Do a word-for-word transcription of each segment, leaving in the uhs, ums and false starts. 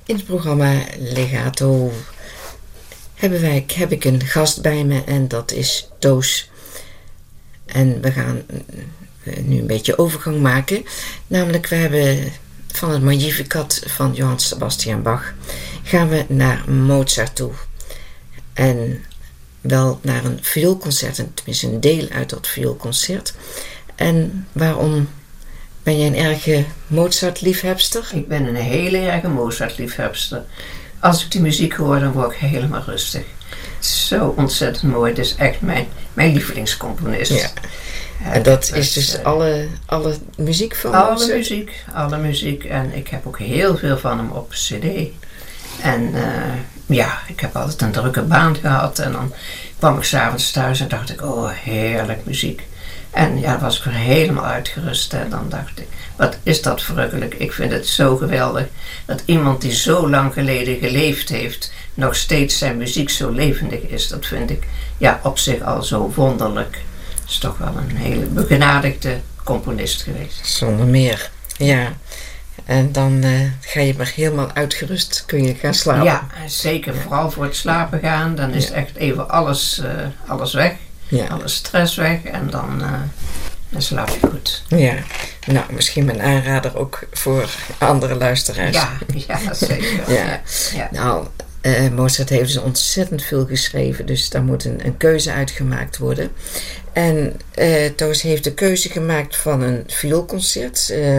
In het programma Legato hebben wij, heb ik een gast bij me en dat is Toos. En we gaan nu een beetje overgang maken. Namelijk, we hebben van het Magnificat van Johann Sebastian Bach gaan we naar Mozart toe. En wel naar een vioolconcert, tenminste een deel uit dat vioolconcert. En waarom ben jij een erge Mozart-liefhebster? Ik ben een hele erge Mozart-liefhebster. Als ik die muziek hoor, dan word ik helemaal rustig. Het is zo ontzettend mooi. Het is echt mijn, mijn lievelingscomponist. Ja. En dat is dus alle, alle muziek van Alle Mozart? muziek, alle muziek. En ik heb ook heel veel van hem op cd. En uh, ja, ik heb altijd een drukke baan gehad. En dan kwam ik 's avonds thuis en dacht ik, oh, heerlijk muziek. En ja, was ik weer helemaal uitgerust. En dan dacht ik, wat is dat verrukkelijk. Ik vind het zo geweldig dat iemand die zo lang geleden geleefd heeft, nog steeds zijn muziek zo levendig is. Dat vind ik ja, op zich al zo wonderlijk. Het is toch wel een hele begenadigde componist geweest. Zonder meer, ja. En dan uh, ga je maar helemaal uitgerust, kun je gaan slapen. Ja, zeker. Vooral voor het slapen gaan. Dan is ja. echt even alles, uh, alles weg. Ja. Alle stress weg. En dan, uh, dan slaap je goed. Ja, nou misschien mijn aanrader ook voor andere luisteraars. Ja, ja zeker. ja. Ja. Nou, uh, Mozart heeft dus ontzettend veel geschreven. Dus daar moet een, een keuze uitgemaakt worden. En uh, Toos heeft de keuze gemaakt van een vioolconcert. Uh,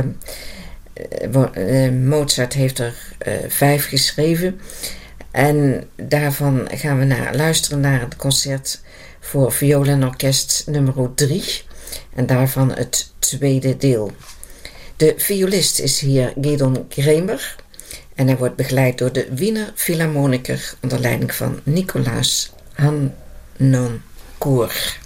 uh, Mozart heeft er uh, vijf geschreven. En daarvan gaan we naar, luisteren naar het concert voor viool en orkest nummer drie. En daarvan het tweede deel. De violist is hier Gidon Kremer. En hij wordt begeleid door de Wiener Philharmoniker onder leiding van Nicolaas Hannoncourt.